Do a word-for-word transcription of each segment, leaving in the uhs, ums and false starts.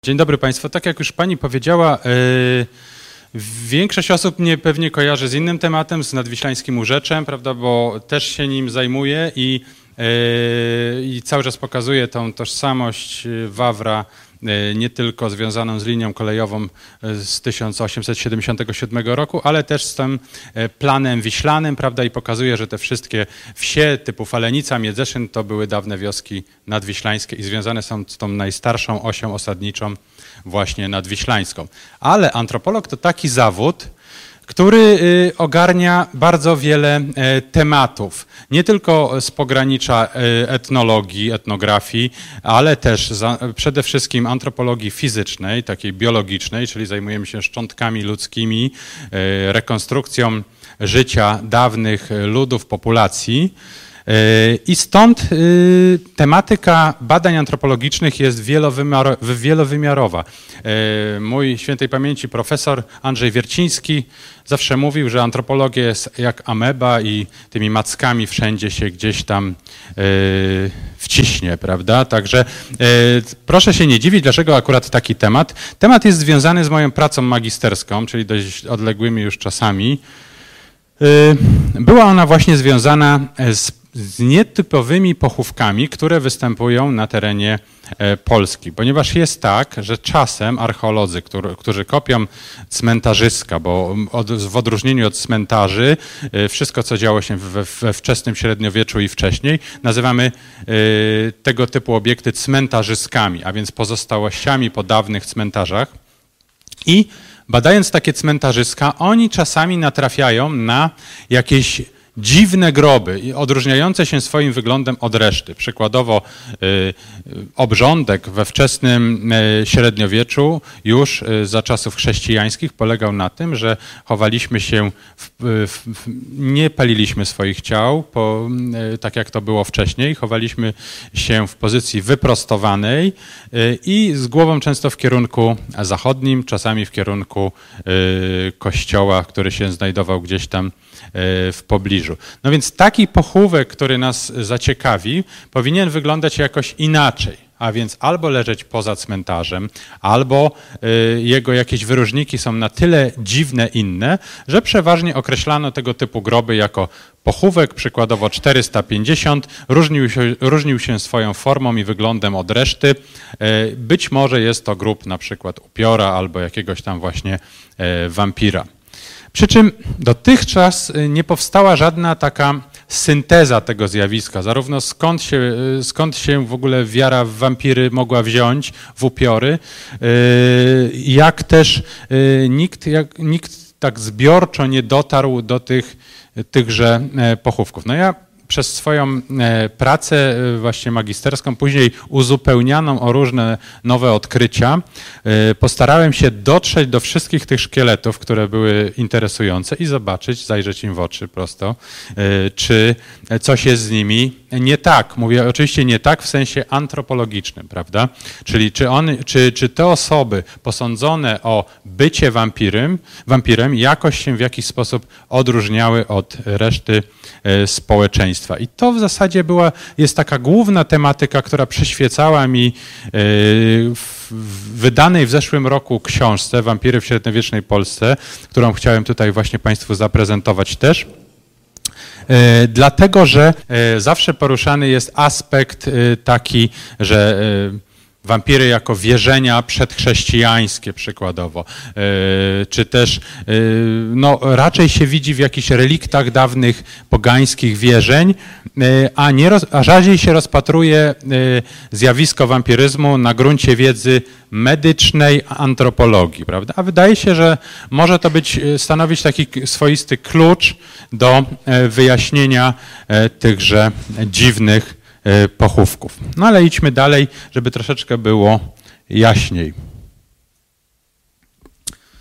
Dzień dobry Państwu. Tak jak już Pani powiedziała, yy, większość osób mnie pewnie kojarzy z innym tematem, z Nadwiślańskim Urzeczem, prawda, bo też się nim zajmuję i, yy, i cały czas pokazuję tą tożsamość Wawra, yy, nie tylko związaną z linią kolejową z tysiąc osiemset siedemdziesiątego siódmego roku, ale też z tym planem wiślanym, prawda, i pokazuje, że te wszystkie wsie typu Falenica, Miedzeszyn to były dawne wioski nadwiślańskie i związane są z tą najstarszą osią osadniczą właśnie nadwiślańską. Ale antropolog to taki zawód, który ogarnia bardzo wiele tematów, nie tylko z pogranicza etnologii, etnografii, ale też za, przede wszystkim antropologii fizycznej, takiej biologicznej, czyli zajmujemy się szczątkami ludzkimi, rekonstrukcją życia dawnych ludów, populacji. I stąd tematyka badań antropologicznych jest wielowymiarowa. Mój świętej pamięci profesor Andrzej Wierciński zawsze mówił, że antropologia jest jak ameba i tymi mackami wszędzie się gdzieś tam wciśnie, prawda? Także proszę się nie dziwić, dlaczego akurat taki temat. Temat jest związany z moją pracą magisterską, czyli dość odległymi już czasami. Była ona właśnie związana z z nietypowymi pochówkami, które występują na terenie Polski. Ponieważ jest tak, że czasem archeolodzy, którzy, którzy kopią cmentarzyska, bo od, w odróżnieniu od cmentarzy wszystko, co działo się we, we wczesnym średniowieczu i wcześniej, nazywamy y, tego typu obiekty cmentarzyskami, a więc pozostałościami po dawnych cmentarzach. I badając takie cmentarzyska, oni czasami natrafiają na jakieś dziwne groby, odróżniające się swoim wyglądem od reszty. Przykładowo y, obrządek we wczesnym y, średniowieczu już y, za czasów chrześcijańskich polegał na tym, że chowaliśmy się, w, w, w, nie paliliśmy swoich ciał, po, y, tak jak to było wcześniej, chowaliśmy się w pozycji wyprostowanej y, i z głową często w kierunku zachodnim, czasami w kierunku y, kościoła, który się znajdował gdzieś tam w pobliżu. No więc taki pochówek, który nas zaciekawi, powinien wyglądać jakoś inaczej, a więc albo leżeć poza cmentarzem, albo jego jakieś wyróżniki są na tyle dziwne, inne, że przeważnie określano tego typu groby jako pochówek, przykładowo czterysta pięćdziesiąt, różnił się, różnił się swoją formą i wyglądem od reszty. Być może jest to grób na przykład upiora albo jakiegoś tam właśnie wampira. Przy czym dotychczas nie powstała żadna taka synteza tego zjawiska, zarówno skąd się, skąd się w ogóle wiara w wampiry mogła wziąć, w upiory, jak też nikt, jak, nikt tak zbiorczo nie dotarł do tych, tychże pochówków. No ja przez swoją pracę właśnie magisterską, później uzupełnianą o różne nowe odkrycia, postarałem się dotrzeć do wszystkich tych szkieletów, które były interesujące i zobaczyć, zajrzeć im w oczy prosto, czy coś jest z nimi nie tak. Mówię oczywiście nie tak w sensie antropologicznym, prawda? Czyli czy, on, czy, czy te osoby posądzone o bycie wampirem, wampirem jakoś się w jakiś sposób odróżniały od reszty społeczeństwa. I to w zasadzie była, jest taka główna tematyka, która przyświecała mi w wydanej w zeszłym roku książce Wampiry w średniowiecznej Polsce, którą chciałem tutaj właśnie Państwu zaprezentować też. Dlatego, że zawsze poruszany jest aspekt taki, że wampiry jako wierzenia przedchrześcijańskie przykładowo, czy też no, raczej się widzi w jakichś reliktach dawnych pogańskich wierzeń, a, nie roz, a rzadziej się rozpatruje zjawisko wampiryzmu na gruncie wiedzy medycznej antropologii, prawda? A wydaje się, że może to być, stanowić taki swoisty klucz do wyjaśnienia tychże dziwnych pochówków. No ale idźmy dalej, żeby troszeczkę było jaśniej.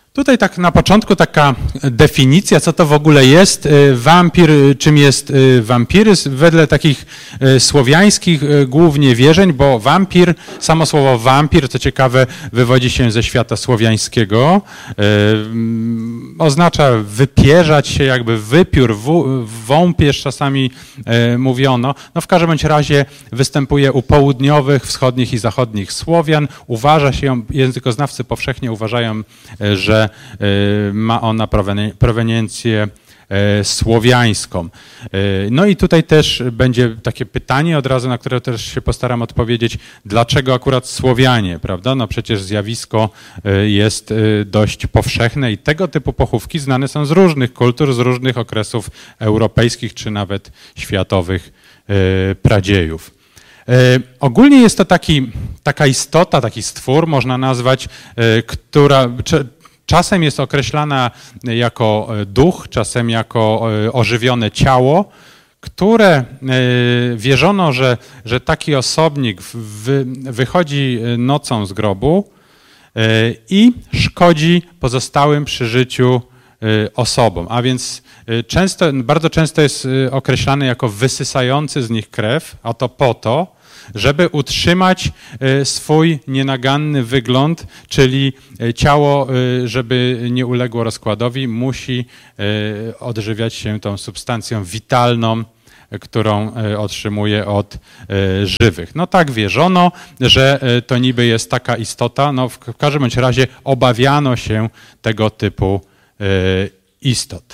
Tutaj tak na początku taka definicja, co to w ogóle jest wampir, czym jest wampiryzm, wedle takich słowiańskich głównie wierzeń, bo wampir, samo słowo wampir, co ciekawe, wywodzi się ze świata słowiańskiego, oznacza wypierzać się, jakby wypiór, wąpierz czasami mówiono. No w każdym bądź razie występuje u południowych, wschodnich i zachodnich Słowian. Uważa się, językoznawcy powszechnie uważają, że ma ona proweniencję słowiańską. No i tutaj też będzie takie pytanie od razu, na które też się postaram odpowiedzieć, dlaczego akurat Słowianie, prawda? No przecież zjawisko jest dość powszechne i tego typu pochówki znane są z różnych kultur, z różnych okresów europejskich czy nawet światowych pradziejów. Ogólnie jest to taki, taka istota, taki stwór, można nazwać, która czasem jest określana jako duch, czasem jako ożywione ciało, które wierzono, że, że taki osobnik wy, wychodzi nocą z grobu i szkodzi pozostałym przy życiu osobom, a więc często, bardzo często jest określany jako wysysający z nich krew, a to po to, żeby utrzymać swój nienaganny wygląd, czyli ciało, żeby nie uległo rozkładowi, musi odżywiać się tą substancją witalną, którą otrzymuje od żywych. No tak wierzono, że to niby jest taka istota, no w każdym bądź razie obawiano się tego typu istot.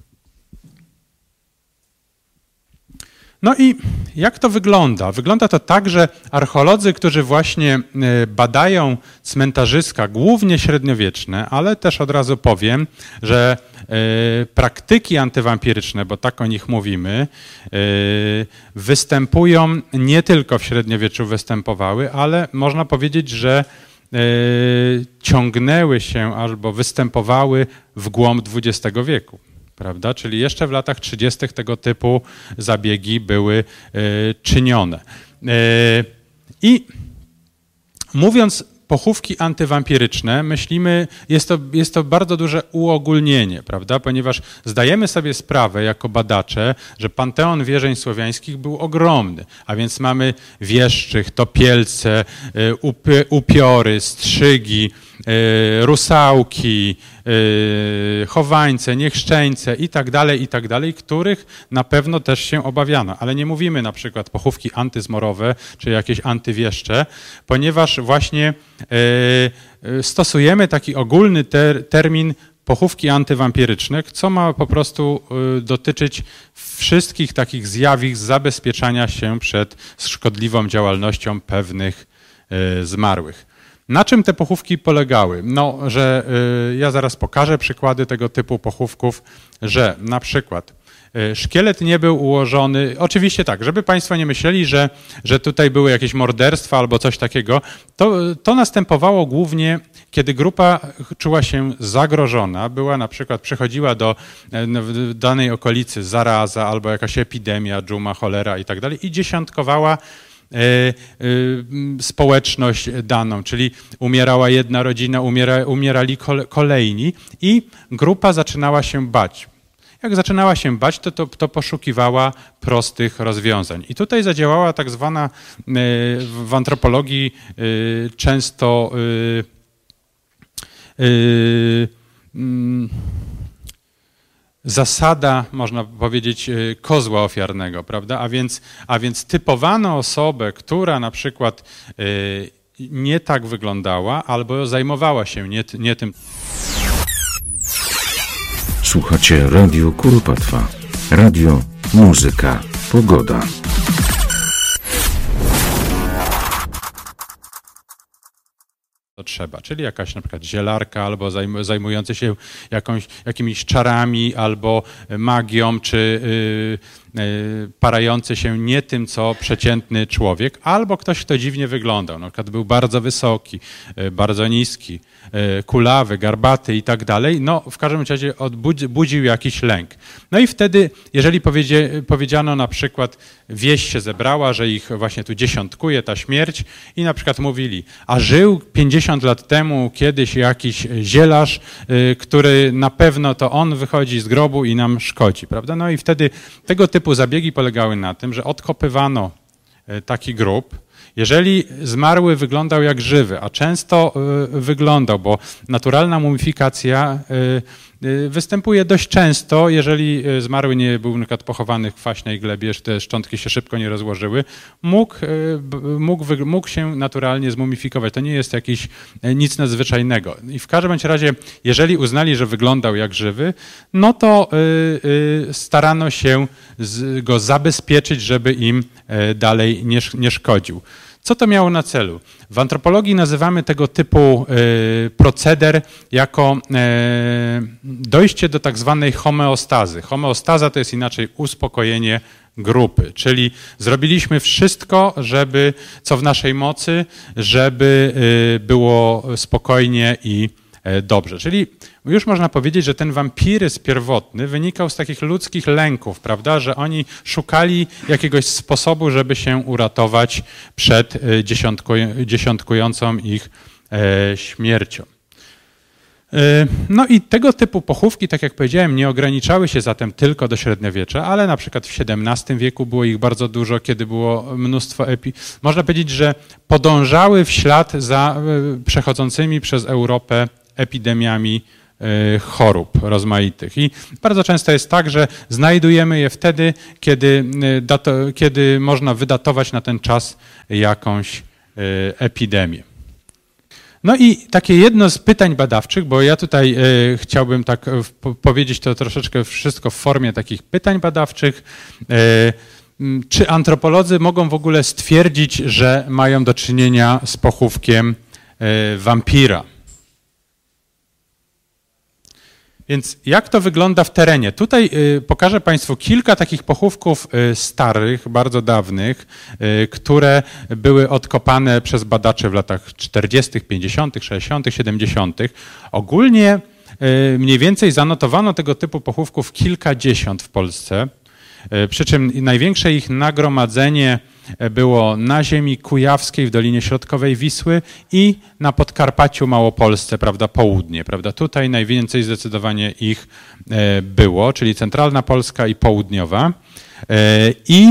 No i jak to wygląda? Wygląda to tak, że archeolodzy, którzy właśnie badają cmentarzyska, głównie średniowieczne, ale też od razu powiem, że praktyki antywampiryczne, bo tak o nich mówimy, występują nie tylko w średniowieczu występowały, ale można powiedzieć, że ciągnęły się albo występowały w głąb dwudziestego wieku. Prawda? Czyli jeszcze w latach trzydziestych tego typu zabiegi były czynione. I mówiąc pochówki antywampiryczne, myślimy, jest to, jest to bardzo duże uogólnienie, prawda? Ponieważ zdajemy sobie sprawę jako badacze, że panteon wierzeń słowiańskich był ogromny, a więc mamy wieszczych, topielce, upiory, strzygi, rusałki, chowańce, niechrzczeńce i tak dalej, i tak dalej, których na pewno też się obawiano. Ale nie mówimy na przykład pochówki antyzmorowe czy jakieś antywieszcze, ponieważ właśnie stosujemy taki ogólny ter termin pochówki antywampiryczne, co ma po prostu dotyczyć wszystkich takich zjawisk zabezpieczania się przed szkodliwą działalnością pewnych zmarłych. Na czym te pochówki polegały? No, że y, ja zaraz pokażę przykłady tego typu pochówków, że na przykład y, szkielet nie był ułożony, oczywiście tak, żeby Państwo nie myśleli, że, że tutaj były jakieś morderstwa albo coś takiego, to, to następowało głównie, kiedy grupa czuła się zagrożona, była na przykład, przychodziła do w danej okolicy zaraza albo jakaś epidemia, dżuma, cholera i tak dalej i dziesiątkowała społeczność daną, czyli umierała jedna rodzina, umiera, umierali kolejni i grupa zaczynała się bać. Jak zaczynała się bać, to, to, to poszukiwała prostych rozwiązań. I tutaj zadziałała tak zwana w antropologii często zasada, można powiedzieć, kozła ofiarnego, prawda? A więc, a więc typowano osobę, która na przykład nie tak wyglądała albo zajmowała się nie, nie tym. Słuchacie Radio Kuropatwa. Radio, muzyka, pogoda. To trzeba, czyli jakaś na przykład zielarka albo zajmujący się jakąś, jakimiś czarami albo magią czy parający się nie tym, co przeciętny człowiek, albo ktoś, kto dziwnie wyglądał. Na przykład był bardzo wysoki, bardzo niski, kulawy, garbaty i tak dalej. No, w każdym razie budził jakiś lęk. No i wtedy, jeżeli powiedzie, powiedziano na przykład, wieś się zebrała, że ich właśnie tu dziesiątkuje ta śmierć i na przykład mówili, a żył pięćdziesiąt lat temu kiedyś jakiś zielarz, który na pewno to on wychodzi z grobu i nam szkodzi, prawda? No i wtedy tego typu zabiegi polegały na tym, że odkopywano taki grób. Jeżeli zmarły wyglądał jak żywy, a często wyglądał, bo naturalna mumifikacja występuje dość często, jeżeli zmarły nie był na przykład pochowany w kwaśnej glebie, że te szczątki się szybko nie rozłożyły, mógł, mógł, mógł się naturalnie zmumifikować. To nie jest jakiś nic nadzwyczajnego. I w każdym razie, jeżeli uznali, że wyglądał jak żywy, no to starano się go zabezpieczyć, żeby im dalej nie, nie szkodził. Co to miało na celu? W antropologii nazywamy tego typu y, proceder jako y, dojście do tak zwanej homeostazy. Homeostaza to jest inaczej uspokojenie grupy, czyli zrobiliśmy wszystko, żeby, co w naszej mocy, żeby y, było spokojnie i dobrze. Czyli już można powiedzieć, że ten wampiryzm pierwotny wynikał z takich ludzkich lęków, prawda, że oni szukali jakiegoś sposobu, żeby się uratować przed dziesiątkującą ich śmiercią. No i tego typu pochówki, tak jak powiedziałem, nie ograniczały się zatem tylko do średniowiecza, ale na przykład w siedemnastym wieku było ich bardzo dużo, kiedy było mnóstwo epi... Można powiedzieć, że podążały w ślad za przechodzącymi przez Europę epidemiami chorób rozmaitych. I bardzo często jest tak, że znajdujemy je wtedy, kiedy, dato, kiedy można wydatować na ten czas jakąś epidemię. No i takie jedno z pytań badawczych, bo ja tutaj y, chciałbym tak w, powiedzieć to troszeczkę wszystko w formie takich pytań badawczych. Y, y, czy antropolodzy mogą w ogóle stwierdzić, że mają do czynienia z pochówkiem y, wampira? Więc jak to wygląda w terenie? Tutaj y, pokażę Państwu kilka takich pochówków y, starych, bardzo dawnych, y, które były odkopane przez badaczy w latach czterdziestych, pięćdziesiątych, sześćdziesiątych, siedemdziesiątych. Ogólnie y, mniej więcej zanotowano tego typu pochówków kilkadziesiąt w Polsce, y, przy czym największe ich nagromadzenie było na ziemi kujawskiej w Dolinie Środkowej Wisły i na Podkarpaciu Małopolsce, prawda, południe, prawda. Tutaj najwięcej zdecydowanie ich było, czyli centralna Polska i południowa. I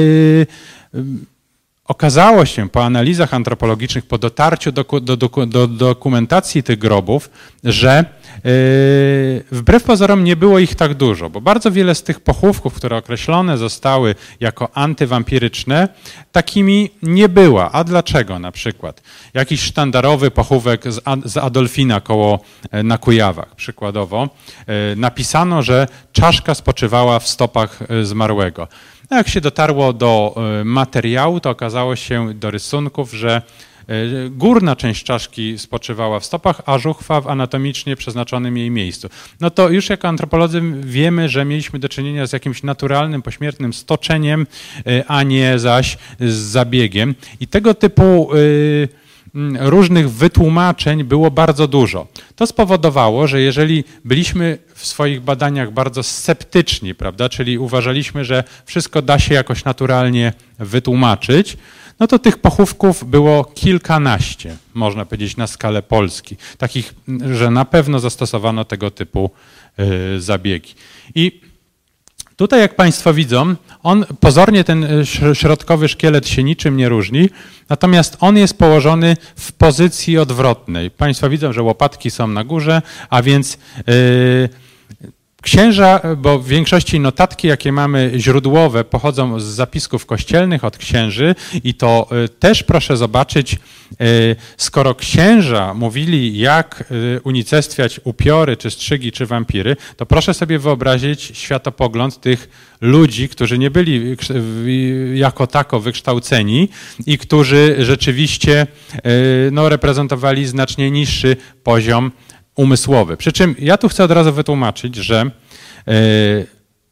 okazało się po analizach antropologicznych, po dotarciu do, do, do, do dokumentacji tych grobów, że yy, wbrew pozorom nie było ich tak dużo, bo bardzo wiele z tych pochówków, które określone zostały jako antywampiryczne, takimi nie była. A dlaczego na przykład? Jakiś sztandarowy pochówek z, z Adolfina koło na Kujawach, przykładowo, yy, napisano, że czaszka spoczywała w stopach zmarłego. No jak się dotarło do materiału, to okazało się do rysunków, że górna część czaszki spoczywała w stopach, a żuchwa w anatomicznie przeznaczonym jej miejscu. No to już jako antropolodzy wiemy, że mieliśmy do czynienia z jakimś naturalnym, pośmiertnym stoczeniem, a nie zaś z zabiegiem. I tego typu różnych wytłumaczeń było bardzo dużo. To spowodowało, że jeżeli byliśmy w swoich badaniach bardzo sceptyczni, prawda, czyli uważaliśmy, że wszystko da się jakoś naturalnie wytłumaczyć, no to tych pochówków było kilkanaście, można powiedzieć, na skalę Polski. Takich, że na pewno zastosowano tego typu y, zabiegi. I tutaj, jak Państwo widzą, on pozornie ten środkowy szkielet się niczym nie różni, natomiast on jest położony w pozycji odwrotnej. Państwo widzą, że łopatki są na górze, a więc yy, księża, bo w większości notatki, jakie mamy źródłowe, pochodzą z zapisków kościelnych od księży i to też proszę zobaczyć, skoro księża mówili, jak unicestwiać upiory, czy strzygi, czy wampiry, to proszę sobie wyobrazić światopogląd tych ludzi, którzy nie byli jako tako wykształceni i którzy rzeczywiście no, reprezentowali znacznie niższy poziom umysłowy. Przy czym ja tu chcę od razu wytłumaczyć, że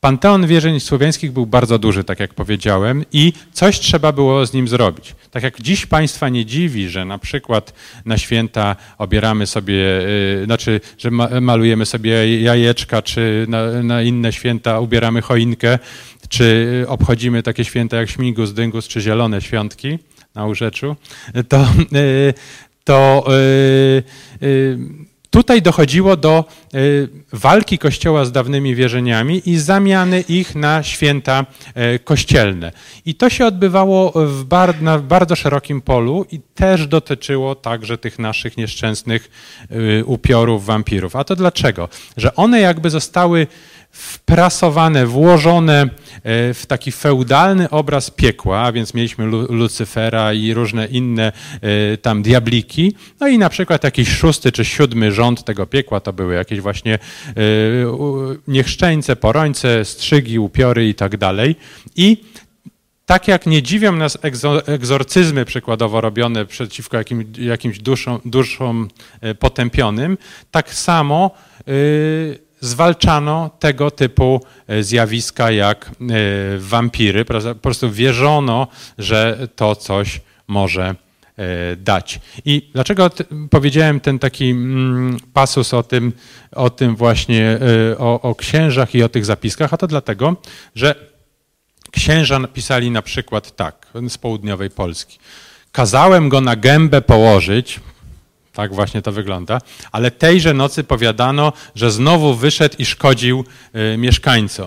Panteon wierzeń słowiańskich był bardzo duży, tak jak powiedziałem, i coś trzeba było z nim zrobić. Tak jak dziś Państwa nie dziwi, że na przykład na święta obieramy sobie, yy, znaczy, że ma, malujemy sobie jajeczka, czy na, na inne święta ubieramy choinkę, czy obchodzimy takie święta jak Śmigus, Dyngus, czy Zielone Świątki na Urzeczu, to, yy, to yy, yy, tutaj dochodziło do y, walki Kościoła z dawnymi wierzeniami i zamiany ich na święta y, kościelne. I to się odbywało w bar, na bardzo szerokim polu i też dotyczyło także tych naszych nieszczęsnych y, upiorów, wampirów. A to dlaczego? Że one jakby zostały wprasowane, włożone w taki feudalny obraz piekła, a więc mieliśmy Lucyfera i różne inne tam diabliki, no i na przykład jakiś szósty czy siódmy rząd tego piekła to były jakieś właśnie niechrzczeńce, porońce, strzygi, upiory i tak dalej. I tak jak nie dziwią nas egzorcyzmy przykładowo robione przeciwko jakim, jakimś duszom, duszom potępionym, tak samo yy, zwalczano tego typu zjawiska jak wampiry. Po prostu wierzono, że to coś może dać. I dlaczego powiedziałem ten taki pasus o tym, o tym właśnie, o, o księżach i o tych zapiskach? A to dlatego, że księża napisali na przykład tak, z południowej Polski. Kazałem go na gębę położyć, tak właśnie to wygląda, ale tejże nocy powiadano, że znowu wyszedł i szkodził y, mieszkańcom.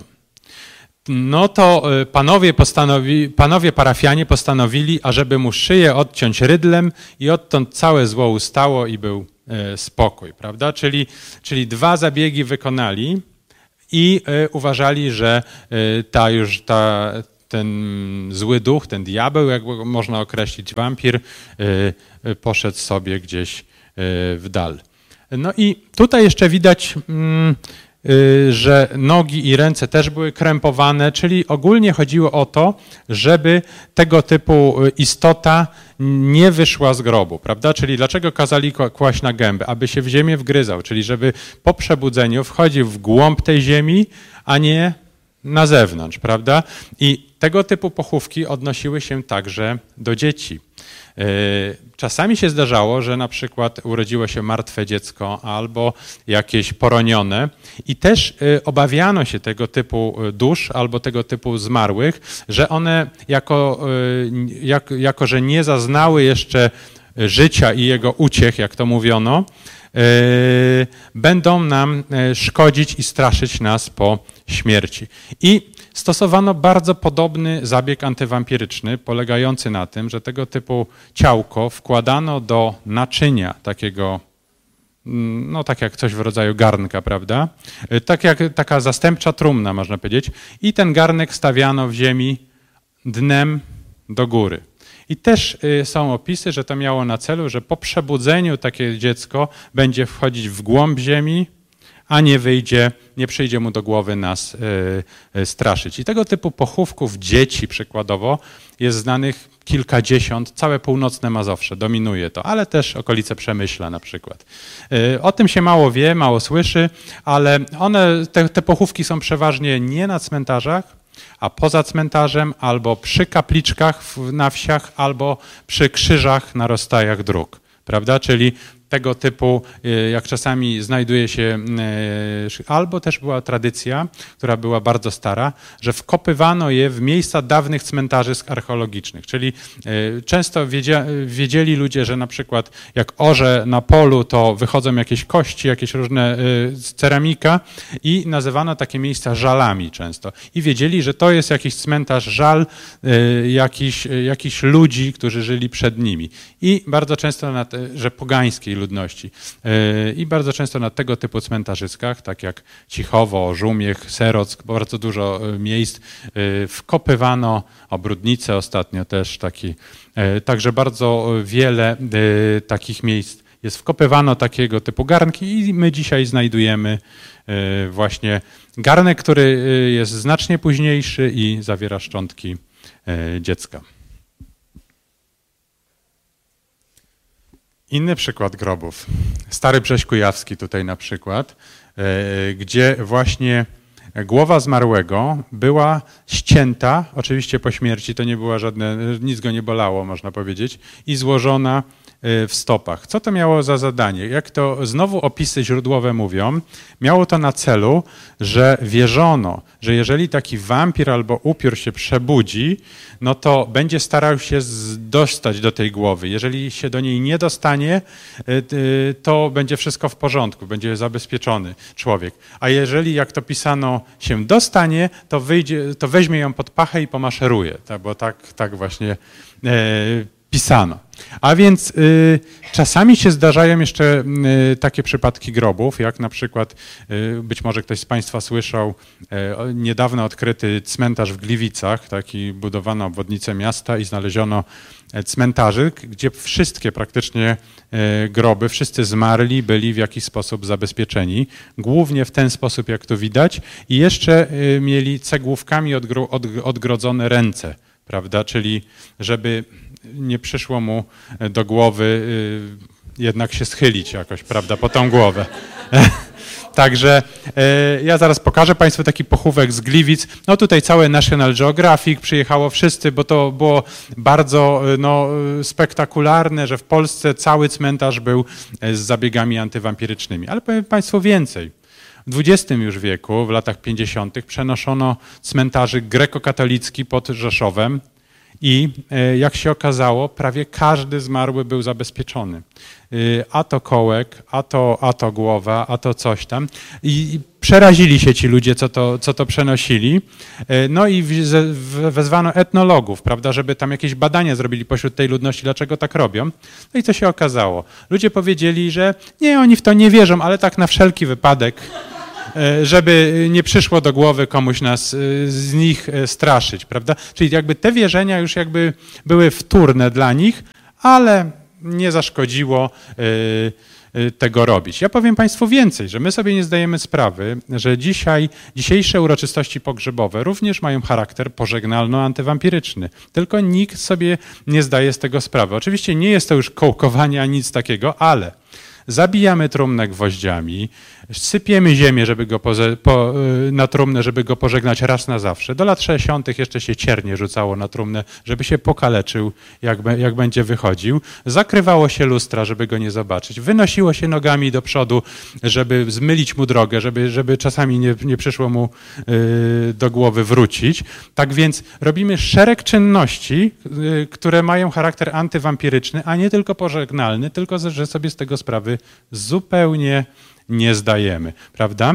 No to y, panowie, postanowi, panowie parafianie postanowili, ażeby mu szyję odciąć rydlem i odtąd całe zło ustało i był y, spokój, prawda? Czyli, czyli dwa zabiegi wykonali i y, uważali, że y, ta już ta, ten zły duch, ten diabeł, jak można określić, wampir, y, y, poszedł sobie gdzieś w dal. No i tutaj jeszcze widać, że nogi i ręce też były krępowane, czyli ogólnie chodziło o to, żeby tego typu istota nie wyszła z grobu, prawda? Czyli dlaczego kazali kłaść na gębę? Aby się w ziemię wgryzał, czyli żeby po przebudzeniu wchodził w głąb tej ziemi, a nie na zewnątrz, prawda? I tego typu pochówki odnosiły się także do dzieci. Czasami się zdarzało, że na przykład urodziło się martwe dziecko albo jakieś poronione i też obawiano się tego typu dusz albo tego typu zmarłych, że one jako, jak, jako że nie zaznały jeszcze życia i jego uciech, jak to mówiono, będą nam szkodzić i straszyć nas po śmierci. I stosowano bardzo podobny zabieg antywampiryczny, polegający na tym, że tego typu ciałko wkładano do naczynia takiego, no tak jak coś w rodzaju garnka, prawda? Tak jak taka zastępcza trumna, można powiedzieć. I ten garnek stawiano w ziemi dnem do góry. I też są opisy, że to miało na celu, że po przebudzeniu takie dziecko będzie wchodzić w głąb ziemi, a nie wyjdzie, nie przyjdzie mu do głowy nas y, y, straszyć. I tego typu pochówków dzieci przykładowo jest znanych kilkadziesiąt, całe północne Mazowsze dominuje to, ale też okolice Przemyśla na przykład. Y, o tym się mało wie, mało słyszy, ale one, te, te pochówki są przeważnie nie na cmentarzach, a poza cmentarzem albo przy kapliczkach na wsiach, albo przy krzyżach na rozstajach dróg, prawda? Czyli tego typu, jak czasami znajduje się, albo też była tradycja, która była bardzo stara, że wkopywano je w miejsca dawnych cmentarzysk archeologicznych. Czyli często wiedzieli ludzie, że na przykład jak orze na polu, to wychodzą jakieś kości, jakieś różne ceramika i nazywano takie miejsca żalami często. I wiedzieli, że to jest jakiś cmentarz żal jakichś, jakichś ludzi, którzy żyli przed nimi. I bardzo często, na te, że pogańskiej ludności. I bardzo często na tego typu cmentarzyskach, tak jak Cichowo, Żumiech, Serock, bardzo dużo miejsc wkopywano, Obródnice ostatnio też taki. Także bardzo wiele takich miejsc jest wkopywano takiego typu garnki i my dzisiaj znajdujemy właśnie garnek, który jest znacznie późniejszy i zawiera szczątki dziecka. Inny przykład grobów. Stary Brześć Kujawski tutaj na przykład, gdzie właśnie głowa zmarłego była ścięta, oczywiście po śmierci, to nie była żadne, nic go nie bolało, można powiedzieć, i złożona w stopach. Co to miało za zadanie? Jak to znowu opisy źródłowe mówią, miało to na celu, że wierzono, że jeżeli taki wampir albo upiór się przebudzi, no to będzie starał się dostać do tej głowy. Jeżeli się do niej nie dostanie, to będzie wszystko w porządku, będzie zabezpieczony człowiek. A jeżeli, jak to pisano, się dostanie, to, wyjdzie, to weźmie ją pod pachę i pomaszeruje, tak, bo tak, tak właśnie e, pisano. A więc y, czasami się zdarzają jeszcze y, takie przypadki grobów, jak na przykład, y, być może ktoś z Państwa słyszał, y, niedawno odkryty cmentarz w Gliwicach, taki budowano obwodnicę miasta i znaleziono cmentarzyk, gdzie wszystkie praktycznie y, groby, wszyscy zmarli byli w jakiś sposób zabezpieczeni, głównie w ten sposób, jak tu widać, i jeszcze y, mieli cegłówkami odgro, od, odgrodzone ręce, prawda, czyli żeby nie przyszło mu do głowy jednak się schylić jakoś, prawda, po tą głowę. Także ja zaraz pokażę Państwu taki pochówek z Gliwic. No tutaj całe National Geographic przyjechało, wszyscy, bo to było bardzo no, spektakularne, że w Polsce cały cmentarz był z zabiegami antywampirycznymi. Ale powiem Państwu więcej. W dwudziestym już wieku, w latach pięćdziesiątych przenoszono cmentarzyk grekokatolicki pod Rzeszowem i jak się okazało, prawie każdy zmarły był zabezpieczony. A to kołek, a to, a to głowa, a to coś tam. I przerazili się ci ludzie, co to, co to przenosili. No i wezwano etnologów, prawda, żeby tam jakieś badania zrobili pośród tej ludności, dlaczego tak robią. No i co się okazało? Ludzie powiedzieli, że nie, oni w to nie wierzą, ale tak na wszelki wypadek, żeby nie przyszło do głowy komuś nas z nich straszyć, prawda? Czyli jakby te wierzenia już jakby były wtórne dla nich, ale nie zaszkodziło tego robić. Ja powiem Państwu więcej, że my sobie nie zdajemy sprawy, że dzisiaj, dzisiejsze uroczystości pogrzebowe również mają charakter pożegnalno-antywampiryczny. Tylko nikt sobie nie zdaje z tego sprawy. Oczywiście nie jest to już kołkowanie ani nic takiego, ale zabijamy trumnę gwoździami, sypiemy ziemię żeby go poze, po, na trumnę, żeby go pożegnać raz na zawsze. Do lat sześćdziesiątych jeszcze się ciernie rzucało na trumnę, żeby się pokaleczył, jak, jak będzie wychodził. Zakrywało się lustra, żeby go nie zobaczyć. Wynosiło się nogami do przodu, żeby zmylić mu drogę, żeby, żeby czasami nie, nie przyszło mu y, do głowy wrócić. Tak więc robimy szereg czynności, y, które mają charakter antywampiryczny, a nie tylko pożegnalny, tylko że sobie z tego sprawy zupełnie nie zdajemy, prawda?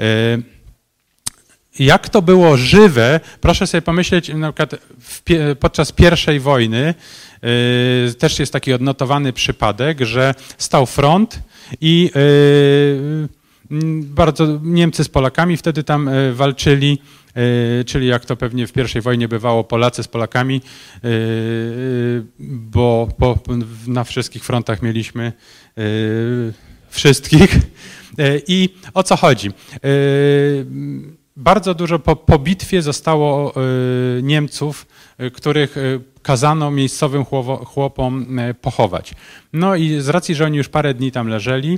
Jak to było żywe, proszę sobie pomyśleć, na przykład w, podczas pierwszej wojny też jest taki odnotowany przypadek, że stał front i bardzo Niemcy z Polakami wtedy tam walczyli, czyli jak to pewnie w pierwszej wojnie bywało, Polacy z Polakami, bo po, na wszystkich frontach mieliśmy wszystkich. I o co chodzi? Bardzo dużo po, po bitwie zostało Niemców, których kazano miejscowym chłopom pochować. No i z racji, że oni już parę dni tam leżeli,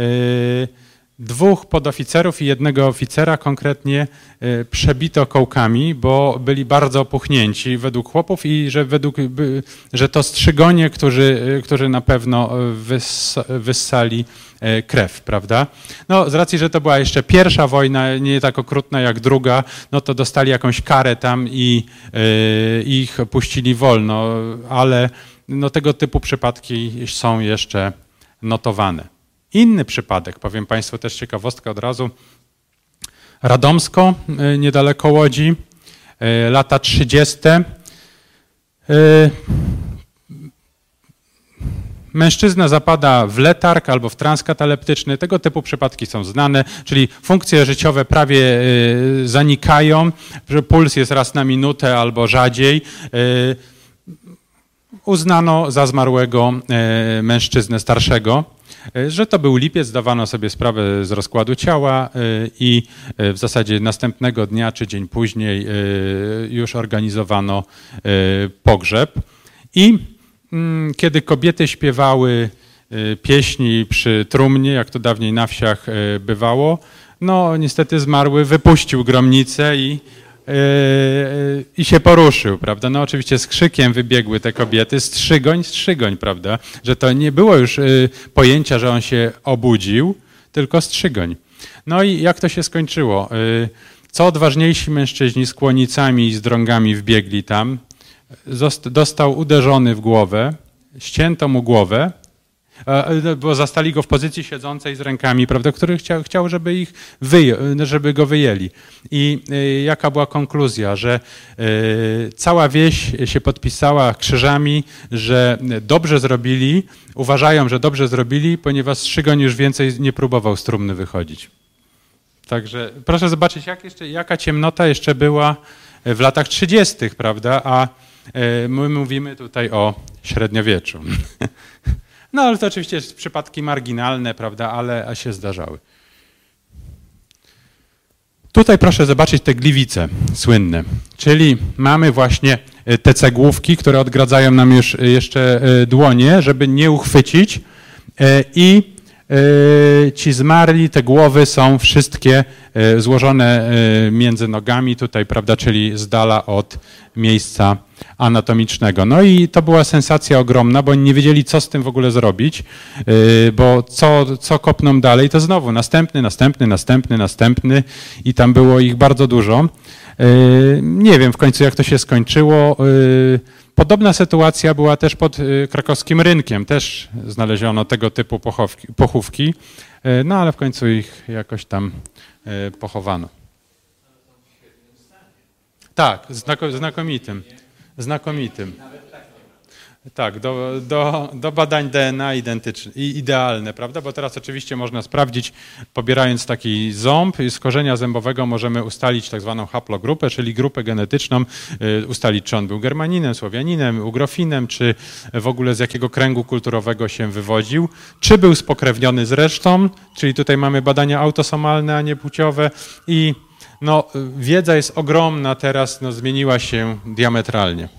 dwóch podoficerów i jednego oficera konkretnie przebito kołkami, bo byli bardzo opuchnięci według chłopów i że, według, że to strzygonie, którzy, którzy na pewno wyssali krew, prawda? No z racji, że to była jeszcze pierwsza wojna, nie tak okrutna jak druga, no to dostali jakąś karę tam i y, ich puścili wolno, ale no, tego typu przypadki są jeszcze notowane. Inny przypadek, powiem Państwu też ciekawostkę od razu. Radomsko, niedaleko Łodzi, lata trzydzieste. Mężczyzna zapada w letarg albo w trans kataleptyczny. Tego typu przypadki są znane, czyli funkcje życiowe prawie zanikają, puls jest raz na minutę albo rzadziej. Uznano za zmarłego mężczyznę starszego, że to był lipiec, zdawano sobie sprawę z rozkładu ciała i w zasadzie następnego dnia czy dzień później już organizowano pogrzeb. I kiedy kobiety śpiewały pieśni przy trumnie, jak to dawniej na wsiach bywało, no niestety zmarły wypuścił gromnicę i, yy, i się poruszył, prawda? No oczywiście z krzykiem wybiegły te kobiety, strzygoń, strzygoń, prawda? Że to nie było już yy, pojęcia, że on się obudził, tylko strzygoń. No i jak to się skończyło? Yy, co odważniejsi mężczyźni z kłonicami i z drągami wbiegli tam, dostał uderzony w głowę, ścięto mu głowę, bo zastali go w pozycji siedzącej z rękami, prawda, który chciał, chciał żeby, ich wyje, żeby go wyjęli. I jaka była konkluzja, że cała wieś się podpisała krzyżami, że dobrze zrobili, uważają, że dobrze zrobili, ponieważ Strzygoń już więcej nie próbował z trumny wychodzić. Także proszę zobaczyć, jak jeszcze, jaka ciemnota jeszcze była w latach trzydziestych, prawda, a my mówimy tutaj o średniowieczu. No ale to oczywiście są przypadki marginalne, prawda, ale się zdarzały. Tutaj proszę zobaczyć te gliwice słynne, czyli mamy właśnie te cegłówki, które odgradzają nam już jeszcze dłonie, żeby nie uchwycić i ci zmarli, te głowy są wszystkie złożone między nogami tutaj, prawda, czyli z dala od miejsca anatomicznego. No i to była sensacja ogromna, bo oni nie wiedzieli, co z tym w ogóle zrobić, bo co, co kopną dalej, to znowu następny, następny, następny, następny i tam było ich bardzo dużo. Nie wiem w końcu, jak to się skończyło. Podobna sytuacja była też pod krakowskim rynkiem. Też znaleziono tego typu pochówki, pochówki, no ale w końcu ich jakoś tam pochowano. Tak, znakomitym. Znakomitym. Tak, do, do, do badań D N A identyczne, idealne, prawda? Bo teraz oczywiście można sprawdzić, pobierając taki ząb, z korzenia zębowego możemy ustalić tak zwaną haplogrupę, czyli grupę genetyczną, ustalić, czy on był Germaninem, Słowianinem, Ugrofinem, czy w ogóle z jakiego kręgu kulturowego się wywodził, czy był spokrewniony z resztą, czyli tutaj mamy badania autosomalne, a nie płciowe i no, wiedza jest ogromna teraz, no, zmieniła się diametralnie.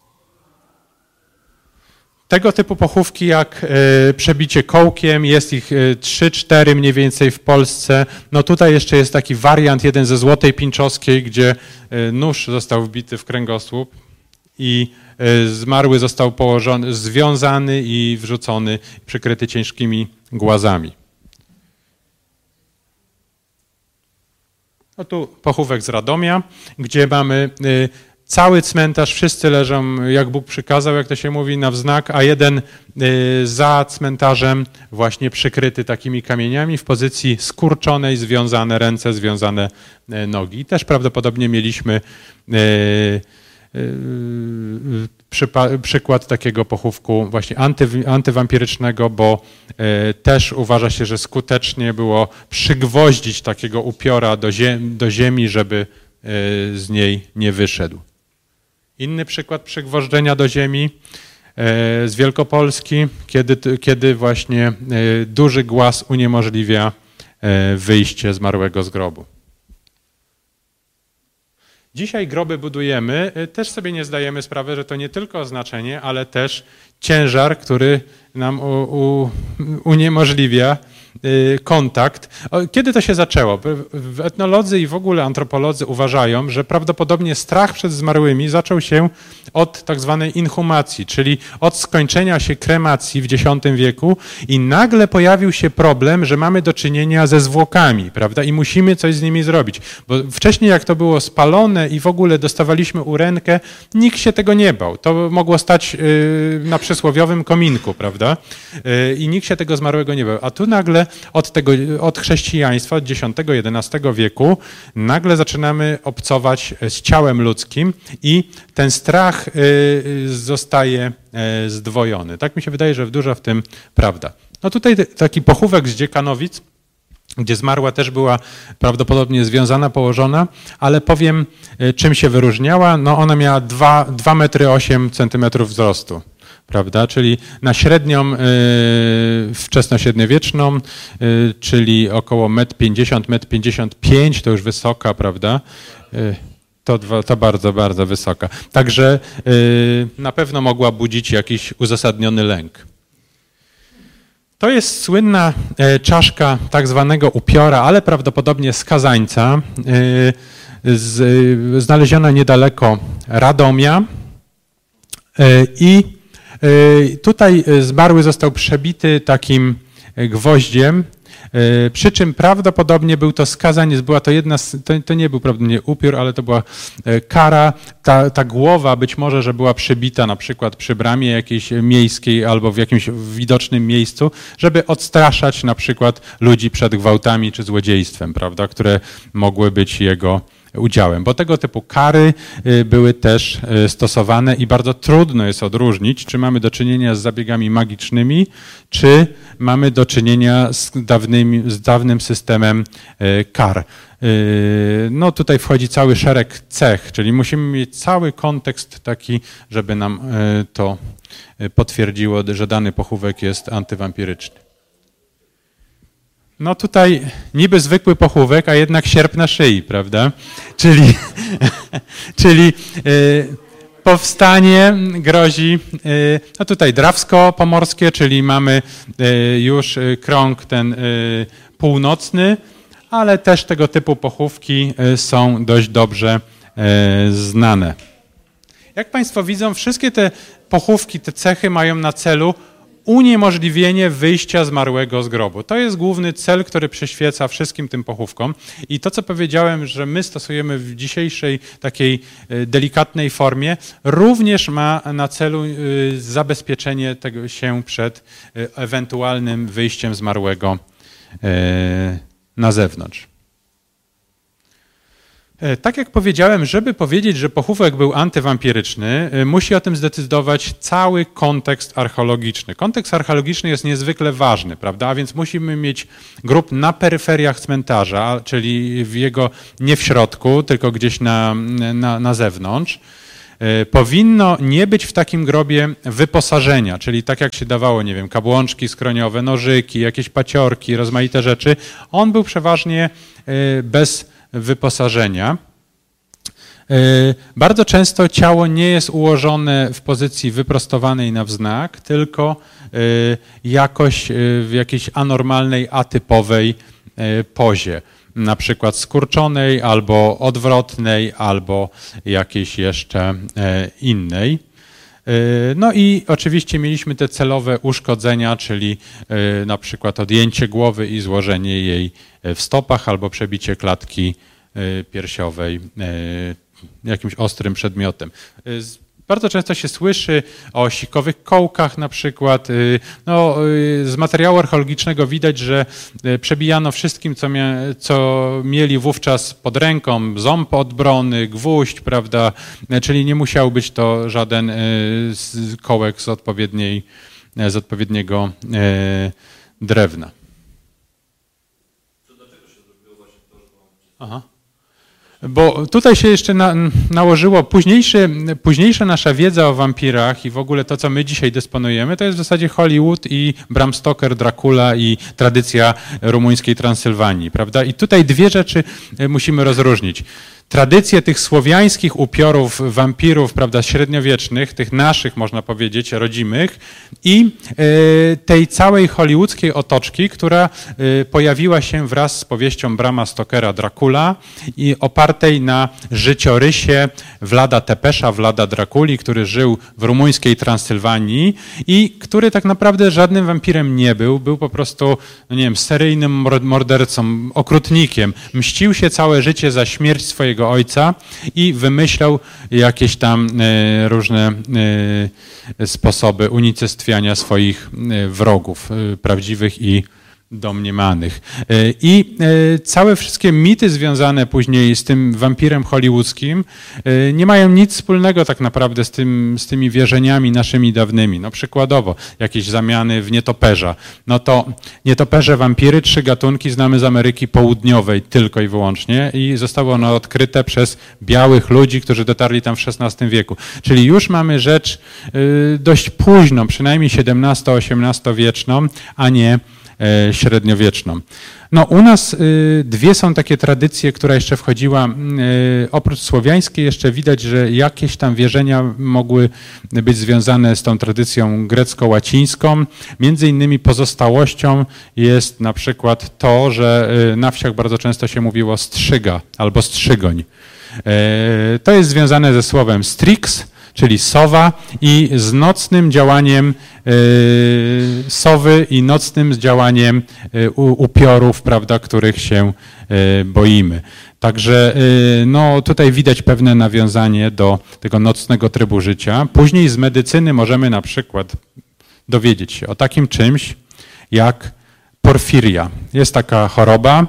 Tego typu pochówki jak przebicie kołkiem, jest ich trzy cztery mniej więcej w Polsce. No tutaj jeszcze jest taki wariant, jeden ze Złotej Pińczowskiej, gdzie nóż został wbity w kręgosłup i zmarły został położony, związany i wrzucony, przykryty ciężkimi głazami. No tu pochówek z Radomia, gdzie mamy cały cmentarz, wszyscy leżą, jak Bóg przykazał, jak to się mówi, na wznak, a jeden za cmentarzem właśnie przykryty takimi kamieniami w pozycji skurczonej, związane ręce, związane nogi. Też prawdopodobnie mieliśmy przykład takiego pochówku właśnie anty, antywampirycznego, bo też uważa się, że skutecznie było przygwoździć takiego upiora do ziemi, do ziemi, żeby z niej nie wyszedł. Inny przykład przygwożdżenia do ziemi z Wielkopolski, kiedy, kiedy właśnie duży głaz uniemożliwia wyjście zmarłego z grobu. Dzisiaj groby budujemy, też sobie nie zdajemy sprawy, że to nie tylko oznaczenie, ale też ciężar, który nam u, u, uniemożliwia kontakt. Kiedy to się zaczęło? Etnolodzy i w ogóle antropolodzy uważają, że prawdopodobnie strach przed zmarłymi zaczął się od tak zwanej inhumacji, czyli od skończenia się kremacji w dziesiątym wieku i nagle pojawił się problem, że mamy do czynienia ze zwłokami, prawda? I musimy coś z nimi zrobić. Bo wcześniej jak to było spalone i w ogóle dostawaliśmy urękę, nikt się tego nie bał. To mogło stać na przysłowiowym kominku, prawda? I nikt się tego zmarłego nie bał. A tu nagle od tego, od chrześcijaństwa, od dziesiątego jedenastego wieku, nagle zaczynamy obcować z ciałem ludzkim i ten strach zostaje zdwojony. Tak mi się wydaje, że dużo w tym prawda. No tutaj taki pochówek z Dziekanowic, gdzie zmarła też była prawdopodobnie związana, położona, ale powiem, czym się wyróżniała. No ona miała dwa metry osiem centymetrów wzrostu. Prawda? Czyli na średnią y, wczesnośredniowieczną, y, czyli około metr pięćdziesiąt, metr pięćdziesiąt pięć, to już wysoka, prawda? Y, to, to bardzo, bardzo wysoka. Także y, na pewno mogła budzić jakiś uzasadniony lęk. To jest słynna czaszka tak zwanego upiora, ale prawdopodobnie skazańca, z, znaleziona niedaleko Radomia i tutaj zmarły został przebity takim gwoździem, przy czym prawdopodobnie był to skazaniec, była to jedna, to, to nie był prawdopodobnie upiór, ale to była kara, ta, ta głowa być może, że była przybita na przykład przy bramie jakiejś miejskiej albo w jakimś widocznym miejscu, żeby odstraszać na przykład ludzi przed gwałtami czy złodziejstwem, prawda, które mogły być jego udziałem, bo tego typu kary były też stosowane i bardzo trudno jest odróżnić, czy mamy do czynienia z zabiegami magicznymi, czy mamy do czynienia z, dawnymi, z dawnym systemem kar. No tutaj wchodzi cały szereg cech, czyli musimy mieć cały kontekst taki, żeby nam to potwierdziło, że dany pochówek jest antywampiryczny. No tutaj niby zwykły pochówek, a jednak sierp na szyi, prawda? Czyli, czyli y, powstanie grozi, y, no tutaj drawsko-pomorskie, czyli mamy y, już krąg ten y, północny, ale też tego typu pochówki y, są dość dobrze y, znane. Jak Państwo widzą, wszystkie te pochówki, te cechy mają na celu uniemożliwienie wyjścia zmarłego z grobu. To jest główny cel, który przyświeca wszystkim tym pochówkom. I to, co powiedziałem, że my stosujemy w dzisiejszej takiej delikatnej formie, również ma na celu zabezpieczenie tego się przed ewentualnym wyjściem zmarłego na zewnątrz. Tak jak powiedziałem, żeby powiedzieć, że pochówek był antywampiryczny, musi o tym zdecydować cały kontekst archeologiczny. Kontekst archeologiczny jest niezwykle ważny, prawda? A więc musimy mieć grób na peryferiach cmentarza, czyli w jego nie w środku, tylko gdzieś na, na, na zewnątrz. Powinno nie być w takim grobie wyposażenia, czyli tak jak się dawało, nie wiem, kabłączki skroniowe, nożyki, jakieś paciorki, rozmaite rzeczy. On był przeważnie bez wyposażenia. Bardzo często ciało nie jest ułożone w pozycji wyprostowanej na wznak, tylko jakoś w jakiejś anormalnej, atypowej pozie. Na przykład skurczonej, albo odwrotnej, albo jakiejś jeszcze innej. No i oczywiście mieliśmy te celowe uszkodzenia, czyli na przykład odjęcie głowy i złożenie jej w stopach albo przebicie klatki piersiowej jakimś ostrym przedmiotem. Bardzo często się słyszy o sikowych kołkach na przykład. No, z materiału archeologicznego widać, że przebijano wszystkim, co, mia, co mieli wówczas pod ręką, ząb odbrony, gwóźdź, prawda, czyli nie musiał być to żaden kołek z, odpowiedniej, z odpowiedniego drewna. Dlaczego się zrobiło właśnie to, że... Aha. Bo tutaj się jeszcze na, nałożyło późniejsze, późniejsza nasza wiedza o wampirach i w ogóle to, co my dzisiaj dysponujemy, to jest w zasadzie Hollywood i Bram Stoker, Dracula i tradycja rumuńskiej Transylwanii, prawda? I tutaj dwie rzeczy musimy rozróżnić. Tradycje tych słowiańskich upiorów, wampirów, prawda, średniowiecznych, tych naszych, można powiedzieć, rodzimych i tej całej hollywoodzkiej otoczki, która pojawiła się wraz z powieścią Brama Stokera Dracula i opartej na życiorysie Vlada Tepesza, Vlada Draculi, który żył w rumuńskiej Transylwanii i który tak naprawdę żadnym wampirem nie był, był po prostu, no nie wiem, seryjnym mordercą, okrutnikiem. Mścił się całe życie za śmierć swojego ojca i wymyślał jakieś tam różne sposoby unicestwiania swoich wrogów, prawdziwych i domniemanych. I całe wszystkie mity związane później z tym wampirem hollywoodzkim nie mają nic wspólnego tak naprawdę z, tym, z tymi wierzeniami naszymi dawnymi. No przykładowo jakieś zamiany w nietoperza. No to nietoperze, wampiry, trzy gatunki znamy z Ameryki Południowej tylko i wyłącznie i zostało ono odkryte przez białych ludzi, którzy dotarli tam w szesnastym wieku. Czyli już mamy rzecz dość późną, przynajmniej siedemnasto-osiemnastowieczną, a nie średniowieczną. No u nas dwie są takie tradycje, która jeszcze wchodziła, oprócz słowiańskiej jeszcze widać, że jakieś tam wierzenia mogły być związane z tą tradycją grecko-łacińską. Między innymi pozostałością jest na przykład to, że na wsiach bardzo często się mówiło strzyga albo strzygoń. To jest związane ze słowem strix, czyli sowa, i z nocnym działaniem sowy i nocnym działaniem upiorów, prawda, których się boimy. Także no, tutaj widać pewne nawiązanie do tego nocnego trybu życia. Później z medycyny możemy na przykład dowiedzieć się o takim czymś jak porfiria. Jest taka choroba,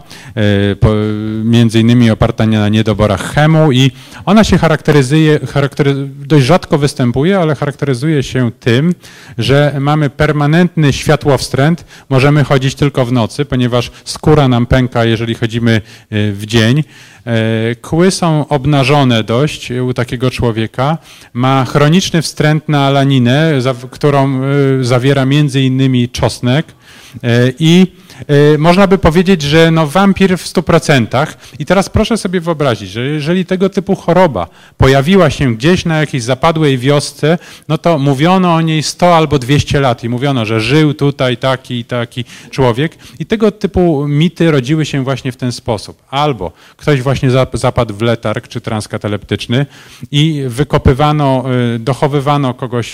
między innymi oparta na niedoborach chemu, i ona się charakteryzuje, charakteryzuje, dość rzadko występuje, ale charakteryzuje się tym, że mamy permanentny światłowstręt, możemy chodzić tylko w nocy, ponieważ skóra nam pęka, jeżeli chodzimy w dzień. Kły są obnażone dość u takiego człowieka, ma chroniczny wstręt na alaninę, którą zawiera między innymi czosnek, i można by powiedzieć, że no wampir w stu procentach. I teraz proszę sobie wyobrazić, że jeżeli tego typu choroba pojawiła się gdzieś na jakiejś zapadłej wiosce, no to mówiono o niej sto albo dwieście lat i mówiono, że żył tutaj taki i taki człowiek. I tego typu mity rodziły się właśnie w ten sposób. Albo ktoś właśnie zapadł w letarg czy trans kataleptyczny i wykopywano, dochowywano kogoś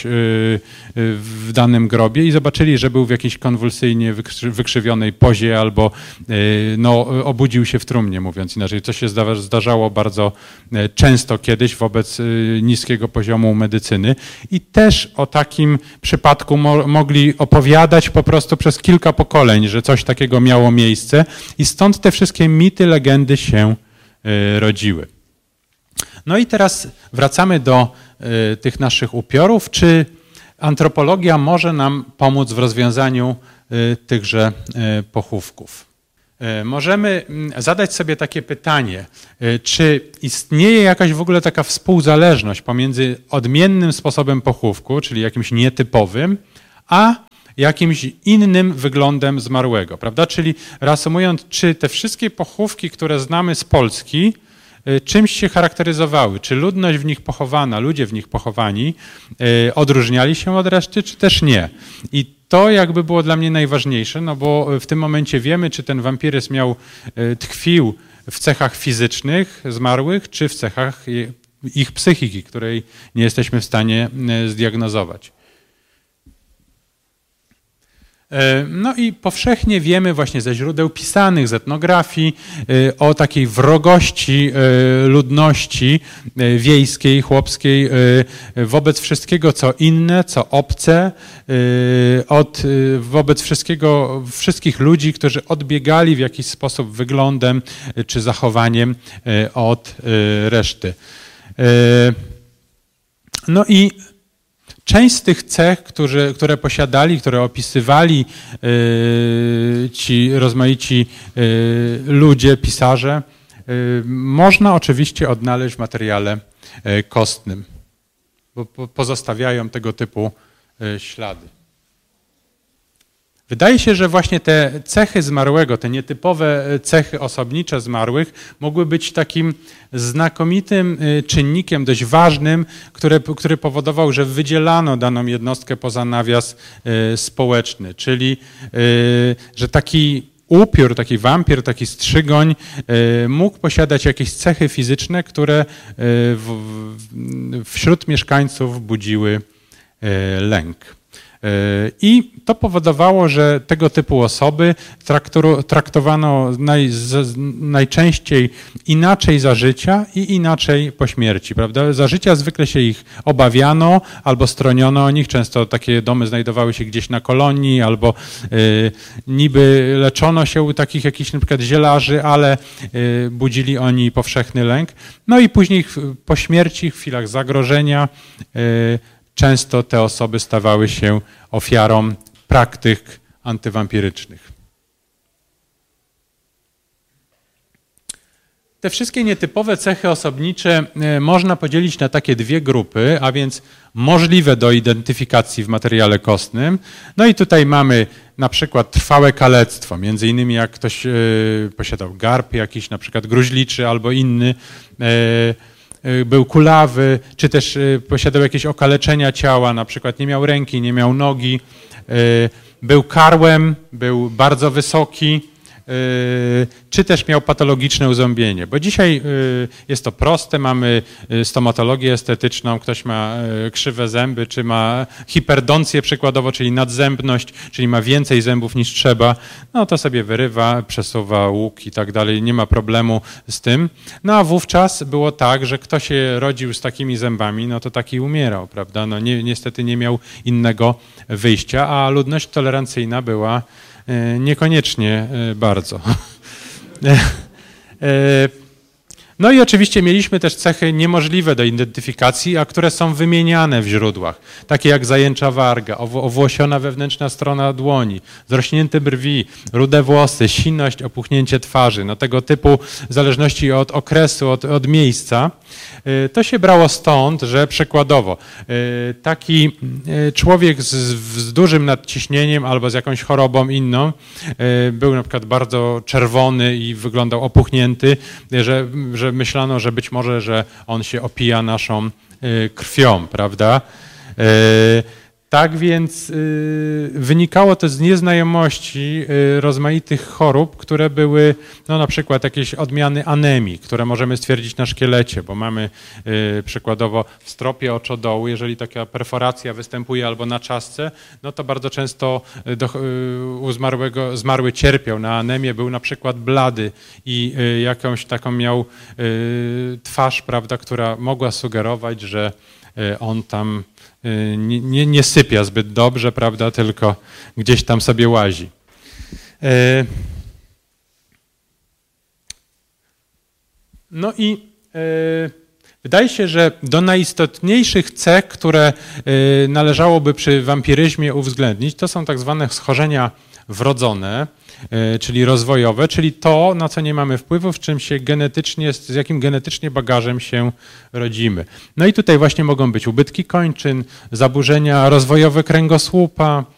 w danym grobie i zobaczyli, że był w jakiejś konwulsyjnie wykrzywionej pozie albo no, obudził się w trumnie, mówiąc inaczej. To się zdarzało bardzo często kiedyś wobec niskiego poziomu medycyny. I też o takim przypadku mo mogli opowiadać po prostu przez kilka pokoleń, że coś takiego miało miejsce, i stąd te wszystkie mity, legendy się rodziły. No i teraz wracamy do tych naszych upiorów. Czy antropologia może nam pomóc w rozwiązaniu tychże pochówków? Możemy zadać sobie takie pytanie, czy istnieje jakaś w ogóle taka współzależność pomiędzy odmiennym sposobem pochówku, czyli jakimś nietypowym, a jakimś innym wyglądem zmarłego, prawda? Czyli reasumując, czy te wszystkie pochówki, które znamy z Polski, czymś się charakteryzowały? Czy ludność w nich pochowana, ludzie w nich pochowani odróżniali się od reszty, czy też nie? I to jakby było dla mnie najważniejsze, no bo w tym momencie wiemy, czy ten wampiryzm miał, tkwił w cechach fizycznych zmarłych, czy w cechach ich psychiki, której nie jesteśmy w stanie zdiagnozować. No i powszechnie wiemy właśnie ze źródeł pisanych, z etnografii o takiej wrogości ludności wiejskiej, chłopskiej wobec wszystkiego, co inne, co obce, od, wobec wszystkiego, wszystkich ludzi, którzy odbiegali w jakiś sposób wyglądem czy zachowaniem od reszty. No i część z tych cech, którzy, które posiadali, które opisywali yy, ci rozmaici yy, ludzie, pisarze, yy, można oczywiście odnaleźć w materiale yy, kostnym, bo po, pozostawiają tego typu yy, ślady. Wydaje się, że właśnie te cechy zmarłego, te nietypowe cechy osobnicze zmarłych mogły być takim znakomitym czynnikiem, dość ważnym, który, który powodował, że wydzielano daną jednostkę poza nawias społeczny. Czyli, że taki upiór, taki wampir, taki strzygoń mógł posiadać jakieś cechy fizyczne, które w, wśród mieszkańców budziły lęk. I to powodowało, że tego typu osoby traktowano naj, z, najczęściej inaczej za życia i inaczej po śmierci, prawda? Za życia zwykle się ich obawiano albo stroniono o nich. Często takie domy znajdowały się gdzieś na kolonii albo y, niby leczono się u takich jakichś na przykład zielarzy, ale y, budzili oni powszechny lęk. No i później po śmierci, w chwilach zagrożenia, y, często te osoby stawały się ofiarą praktyk antywampirycznych. Te wszystkie nietypowe cechy osobnicze można podzielić na takie dwie grupy, a więc możliwe do identyfikacji w materiale kostnym. No i tutaj mamy na przykład trwałe kalectwo, między innymi jak ktoś posiadał garb jakiś, na przykład gruźliczy albo inny, był kulawy, czy też posiadał jakieś okaleczenia ciała, na przykład nie miał ręki, nie miał nogi, był karłem, był bardzo wysoki, czy też miał patologiczne uzębienie. Bo dzisiaj jest to proste, mamy stomatologię estetyczną, ktoś ma krzywe zęby, czy ma hiperdoncję przykładowo, czyli nadzębność, czyli ma więcej zębów niż trzeba, no to sobie wyrywa, przesuwa łuk i tak dalej, nie ma problemu z tym. No a wówczas było tak, że kto się rodził z takimi zębami, no to taki umierał, prawda? No ni niestety nie miał innego wyjścia, a ludność tolerancyjna była niekoniecznie bardzo. No i oczywiście mieliśmy też cechy niemożliwe do identyfikacji, a które są wymieniane w źródłach, takie jak zajęcza warga, owłosiona wewnętrzna strona dłoni, zrośnięte brwi, rude włosy, siność, opuchnięcie twarzy. No tego typu w zależności od okresu, od, od miejsca. To się brało stąd, że przykładowo taki człowiek z, z dużym nadciśnieniem albo z jakąś chorobą inną był na przykład bardzo czerwony i wyglądał opuchnięty, że, że myślano, że być może, że on się opija naszą krwią, prawda? Tak więc wynikało to z nieznajomości rozmaitych chorób, które były no, na przykład jakieś odmiany anemii, które możemy stwierdzić na szkielecie, bo mamy przykładowo w stropie oczodołu, jeżeli taka perforacja występuje albo na czaszce, no to bardzo często do, u zmarłego, zmarły cierpiał na anemię, był na przykład blady i jakąś taką miał twarz, prawda, która mogła sugerować, że on tam nie, nie, nie sypia zbyt dobrze, prawda, tylko gdzieś tam sobie łazi. No i wydaje się, że do najistotniejszych cech, które należałoby przy wampiryzmie uwzględnić, to są tak zwane schorzenia wrodzone, czyli rozwojowe, czyli to, na co nie mamy wpływu, w czym się genetycznie, z jakim genetycznie bagażem się rodzimy. No i tutaj właśnie mogą być ubytki kończyn, zaburzenia rozwojowe kręgosłupa,